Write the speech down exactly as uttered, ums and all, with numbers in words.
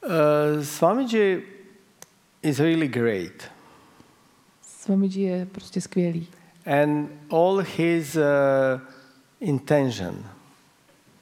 Uh, Swamiji is really great. Swamiji je prostě skvělý. And all his uh, intention